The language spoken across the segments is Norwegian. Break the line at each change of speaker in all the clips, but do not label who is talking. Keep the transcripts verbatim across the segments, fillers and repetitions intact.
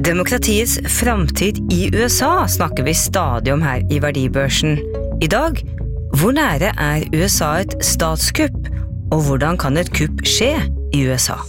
Demokratiets framtid i U S A snakker vi stadig om her i Verdibørsen. I dag, hvor nære er U S A et statskupp, og hvordan kan et kupp skje i U S A?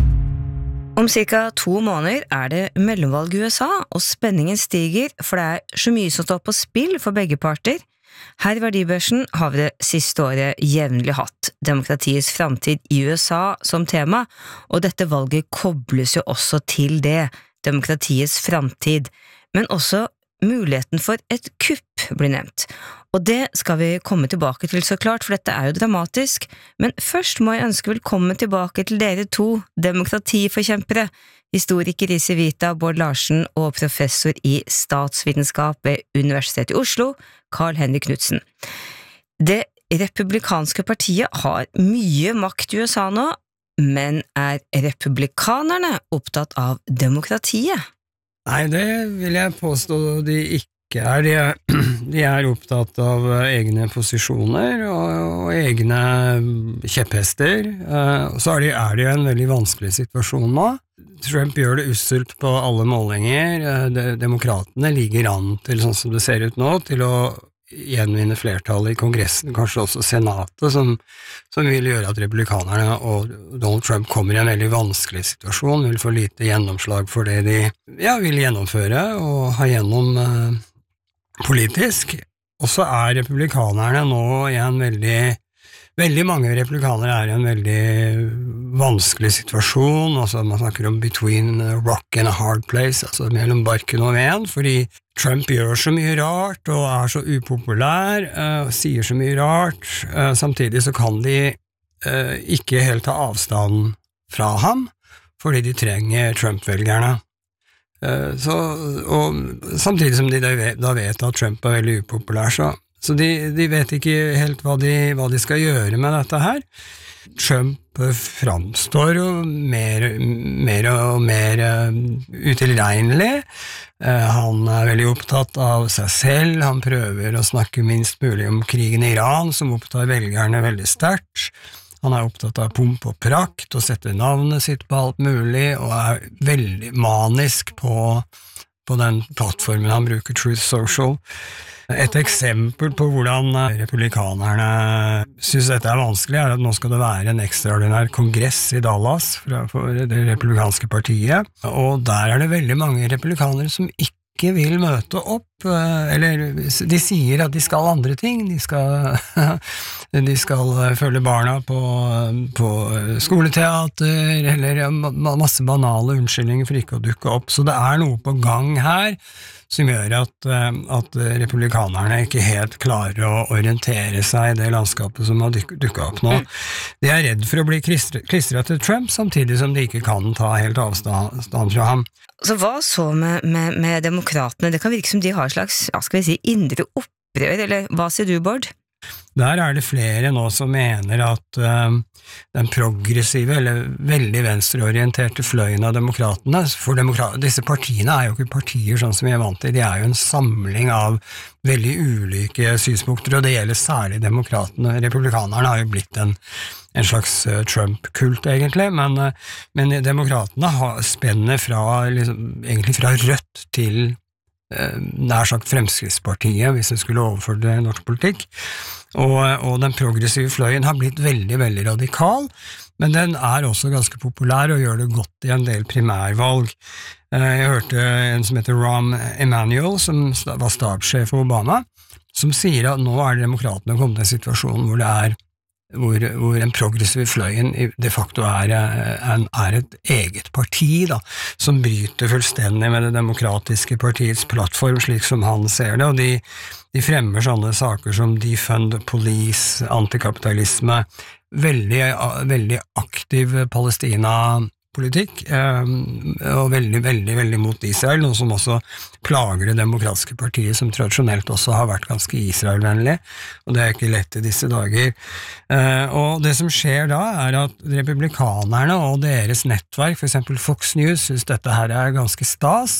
Om cirka to måneder er det mellomvalg i U S A, og spenningen stiger, for det er så mye som står på spill for begge parter. Her i Verdibørsen har vi det siste året jevnlig hatt demokratiets framtid i U S A som tema, og dette valget kobles jo også til det, demokratiets framtid, men også muligheten for et kupp blir nevnt. Og det skal vi komme tilbake til så klart, for dette er jo dramatisk, men først må jeg ønske velkommen tilbake til dere to demokratiforkjempere, historiker i Civita, Bård Larsen, og professor i statsvitenskap ved Universitetet i Oslo, Carl-Henrik Knudsen. Det republikanske partiet har mye makt i U S A nå, men er republikanerne opptatt av demokratiet?
Nei, det vil jeg påstå de ikke er. De er, de er opptatt av egne posisjoner og, og egne kjepphester. Så er de, er de i en veldig vanskelig situasjon nå. Trump gjør det usselt på alle målinger. Demokratene ligger an til, sånn som det ser ut nå, til å gjenvinne flertallet i kongressen, kanskje også senatet, som, som vil gjøre at republikanerne og Donald Trump kommer i en veldig vanskelig situasjon, vil få lite gjennomslag for det de ja, vil gjennomføre og ha gjennom eh, politisk. Og så er republikanerne nå i en veldig Veldig mange republikanere er i en veldig vanskelig situasjon, altså man snakker om between a rock and a hard place, altså mellom barken og veden, fordi Trump gjør så mye rart og er så upopulær og uh, sier så mye rart, uh, samtidig så kan de uh, ikke helt ta avstand fra ham, fordi de trenger Trump-velgerne. Uh, så, og samtidig som de da vet, da vet at Trump er veldig upopulær, så Så de, de vet ikke helt hva de, hva de skal gjøre med dette her. Trump framstår jo mer, mer og mer utilregnelig. Han er veldig opptatt av seg selv. Han prøver å snakke minst mulig om krigen i Iran, som opptar velgerne veldig sterkt. Han er opptatt av pomp og prakt, og setter navnet sitt på alt mulig, og er veldig manisk på, på den plattformen han bruker, Truth Social. Et eksempel på hvordan republikanerne synes dette er vanskelig er at nå skal det være en ekstraordinær kongress i Dallas for det republikanske partiet, og der er det veldig mange republikanere som ikke vil møte opp, eller de sier at de skal andre ting, de skal, de skal følge barna på, på skoleteater, eller masse banale unnskyldninger for ikke å dukke opp, så det er noe på gang her, som gjør at, at republikanerne ikke helt klarer å orientere seg i det landskapet som har duk, dukket opp nå. De er redd for å bli klistret til Trump, samtidig som de ikke kan ta helt avstand fra ham.
Så hva så med, med, med demokratene? Det kan virke som de har et slags, ja, skal vi si, indre opprør, eller hva sier du, Bård?
Der er det flere nå som mener at uh, den progressive eller veldig venstreorienterte fløyen av demokratene, for demokrat, disse partiene er jo ikke partier sånn som vi er vant til, de er jo en samling av veldig ulike synspunkter, og det gjelder særlig demokratene. Republikanerne har jo blitt en, en slags uh, Trump-kult egentlig, men, uh, men demokratene har spennet fra, liksom, egentlig fra rødt til nær sagt Fremskrittspartiet, hvis det skulle overføre det norsk politikk, og, og den progressive fløyen har blitt veldig, veldig radikal, men den er også ganske populær og gjør det godt i en del primærvalg. Jeg hørte en som heter Rahm Emanuel, som var stabssjef for Obama, som sier at nå er demokratene kommet i en situasjon hvor det er Hvor, hvor en progressiv fløyen de facto er, er, er et eget parti da, som bryter fullstendig med det demokratiske partiets plattform, slik som han ser det, og de, de fremmer sånne saker som defund police, antikapitalisme, veldig, veldig aktiv Palestina-politikk, og veldig, veldig, veldig mot Israel, noe som også plager det demokratiske partiet, som tradisjonelt også har vært ganske Israel-vennlig, og det er ikke lett i disse dager. Og det som skjer da, er at republikanerne og deres nettverk, for eksempel Fox News, synes dette her er ganske stas,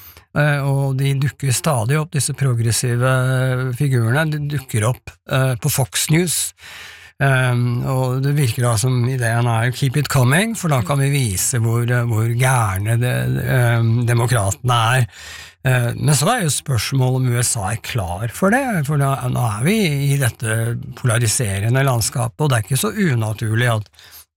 og de dukker stadig opp, disse progressive figurene, de dukker opp på Fox News, Um, og det virker da som ideen er keep it coming, for da kan vi vise hvor, hvor gærne det, um, demokratene er. Uh, men så er jo spørsmålet om U S A er klar for det, for da, nå er vi i dette polariserende landskapet, og det er ikke så unaturlig at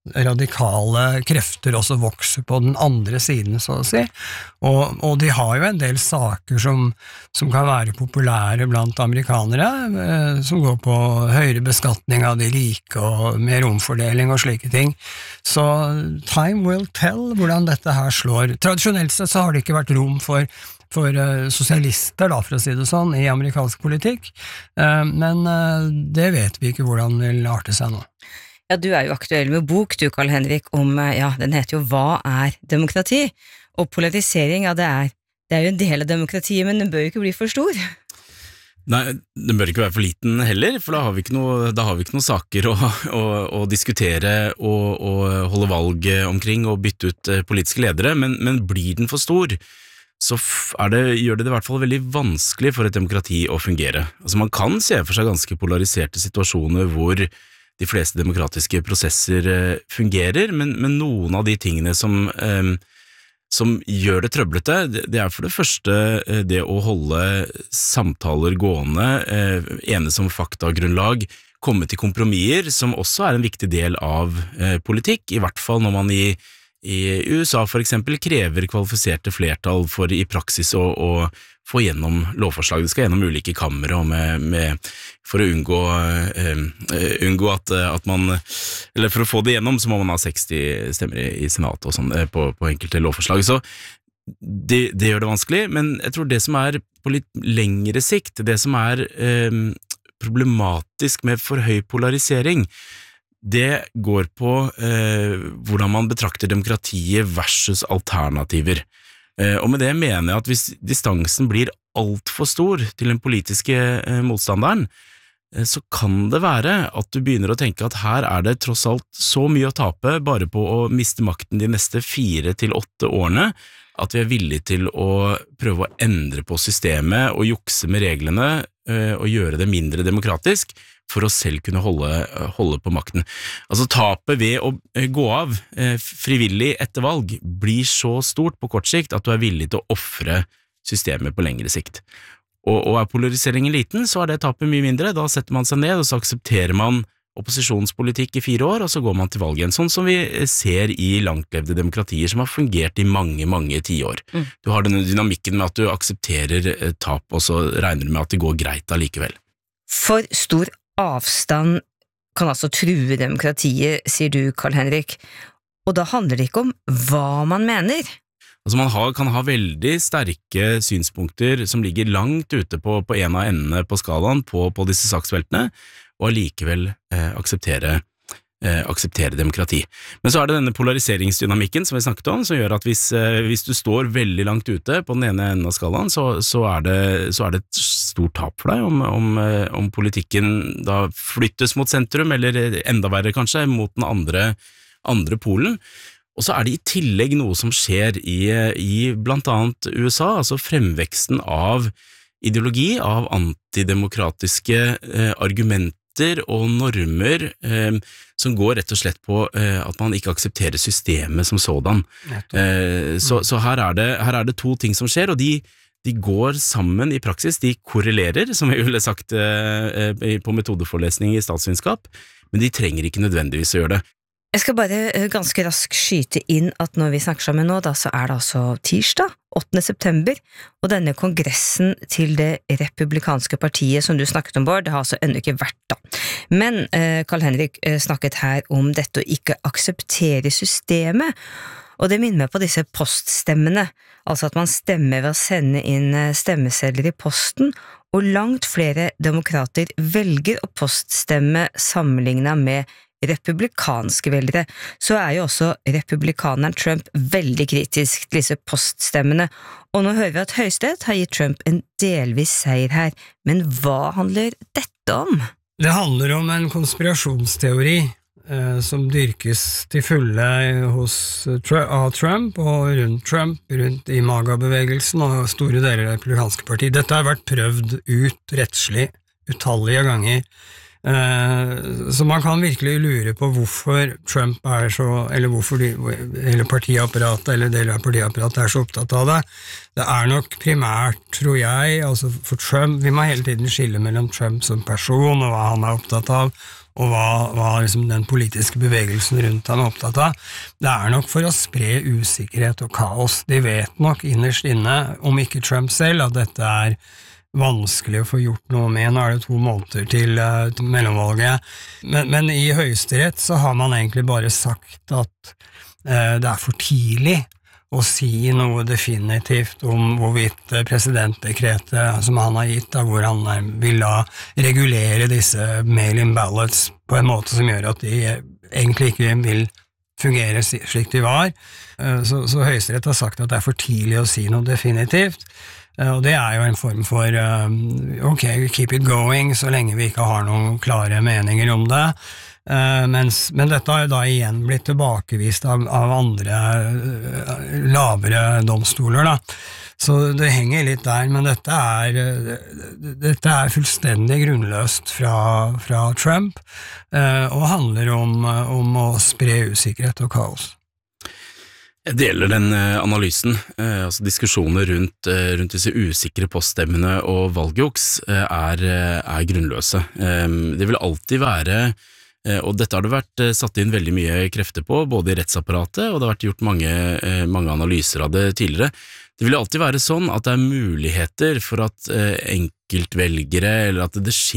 radikale krefter også vokser på den andre siden, så å si. Og, og de har jo en del saker som, som kan være populære blant amerikanere, eh, som går på høyere beskatning av de rike og mer omfordeling og slike ting. Så time will tell hvordan dette her slår. Tradisjonelt sett så har det ikke vært rom for for uh, sosialister, da, for å si det sånn, i amerikansk politikk, uh, men uh, det vet vi ikke hvordan det vil arte seg nå.
Ja, du er jo aktuell med bok, du, Carl Henrik, om, ja, den heter jo Hva er demokrati? Og polarisering, ja, det er, det er jo en del av demokratiet, men den bør jo ikke bli for stor.
Nei, den bør ikke være for liten heller, for da har vi ikke noe, da har vi ikke noen saker å, å, å diskutere og, og holde valg omkring og bytte ut politiske ledere, men, men blir den for stor, så er det, gjør det det i hvert fall veldig vanskelig for et demokrati å fungere. Altså man kan se for seg ganske polariserte situasjoner hvor de fleste demokratiske prosesser fungerer, men, men noen av de tingene som, eh, som gjør det trøblete, det er for det første det å holde samtaler gående, eh, enes om faktagrunnlag, komme til kompromisser, som også er en viktig del av eh, politikk, i hvert fall når man i I U S A for eksempel krever kvalifiserte flertall for i praksis å, å få gjennom lovforslag. Det skal gjennom ulike kamre med, med, for å unngå, uh, unngå at, at man, eller for å få det gjennom så må man ha seksti stemmer i, i senatet og sånn på, på enkelte lovforslag. Så det, det gjør det vanskelig, men jeg tror det som er på litt lengre sikt, det som er um, problematisk med for høy polarisering, det går på eh, hvordan man betrakter demokratiet versus alternativer. Eh, og med det mener jeg at hvis distansen blir alt for stor til den politiske eh, motstanderen, eh, så kan det være at du begynner å tenke at her er det tross alt så mye å tape bare på å miste makten de neste fire til åtte årene, at vi er villige til å prøve å endre på systemet og jukse med reglene eh, og gjøre det mindre demokratisk, for å selv kunne holde, holde på makten. Altså tapet ved å gå av eh, frivillig etter valg blir så stort på kort sikt at du er villig til å offre systemet på lengre sikt. Og, og er polariseringen liten, så er det tapet mye mindre. Da setter man seg ned, og så aksepterer man opposisjonspolitikk i fire år, og så går man til valg igjen. Sånn som vi ser i langtlevde demokratier som har fungert i mange, mange tiår. Mm. Du har denne dynamikken med at du aksepterer tap, og så regner du med at det går greit allikevel.
For stor avstand kan altså true demokratiet, sier du, Carl Henrik, og da handler det ikke om hva man mener.
Altså man har, kan ha veldig sterke synspunkter som ligger langt ute på, på en av endene på skalaen på, på disse saksfeltene, og allikevel eh, akseptere, eh, akseptere demokrati. Men så er det denne polariseringsdynamikken som vi snakket om, som gjør at hvis, eh, hvis du står veldig langt ute på den ene enden av skalaen, så, så, er, det, så er det et stort tap for deg om, om, om politikken da flyttes mot sentrum, eller enda verre kanskje, mot den andre, andre polen. Og så er det i tillegg noe som skjer i, i blant annet U S A, altså fremveksten av ideologi, av antidemokratiske eh, argumenter og normer eh, som går rett og slett på eh, at man ikke aksepterer systemet som sådan. Eh, så så her, er det, her er det to ting som skjer, og de, de går sammen i praksis, de korrelerer, som jeg ville sagt eh, på metodeforelesning i statsvitenskap, men de trenger ikke nødvendigvis å gjøre det.
Jeg skal bare ganske raskt skyte inn at når vi snakker sammen nå, da, så er det altså tirsdag, åttende september, og denne kongressen til det republikanske partiet som du snakket om, Bård, det har altså ennå ikke vært da. Men eh, Carl Henrik eh, snakket her om dette å ikke akseptere systemet, og det minner meg på disse poststemmene, altså at man stemmer ved å sende inn stemmesedler i posten, og langt flere demokrater velger å poststemme sammenlignet med republikanske velgere, så er jo også republikaneren Trump veldig kritisk til disse poststemmene, og nå hører vi at Høyesterett har gitt Trump en delvis seier her, men hva handler dette om?
Det handler om en konspirasjonsteori eh, som dyrkes til fulle hos av Trump og rundt Trump, rundt i MAGA-bevegelsen og store deler av det republikanske partiet. Dette har vært prøvd ut rettslig utallige ganger. Så man kan virkelig lure på hvorfor Trump er så, eller hvorfor de, eller partiapparatet, eller deler av partiapparatet er så opptatt av det. Det er nok primært, tror jeg, altså for Trump, vi må hele tiden skille mellom Trump som person, og hva han er opptatt av, og hva, hva liksom den politiske bevegelsen rundt han er opptatt av. Det er nok for å spre usikkerhet og kaos. De vet nok innerst inne, om ikke Trump selv, at dette er vanskelig å få gjort noe med. Nå er det to måneder til, uh, til mellomvalget. Men, men i Høyesterett så har man egentlig bare sagt at uh, det er for tidlig å si noe definitivt om hvorvidt presidentdekretet som han har gitt, da, hvor han er, vil da regulere disse mail-in ballots på en måte som gjør at de egentlig ikke vil fungere slik de var. Uh, så, så Høyesterett har sagt at det er for tidlig å si noe definitivt. Og det er jo en form for uh, ok, keep it going så lenge vi ikke har noen klare meninger om det, uh, mens, men dette har jo da igjen blitt tilbakevist av, av andre uh, lavere domstoler da, så det henger litt der, men dette er uh, dette er fullstendig grunnløst fra, fra Trump, uh, og handler om, uh, om å spre usikkerhet og kaos.
Jeg deler den analysen, altså diskusjoner rundt, rundt disse usikre poststemmene og valgjuks er, er grunnløse. Det vil alltid være, og dette har det vært satt inn veldig mye krefter på, både i rettsapparatet, og det har vært gjort mange, mange analyser av det tidligere. Det vil alltid være sånn at det er muligheter for at enkeltvelgere, eller at det skjer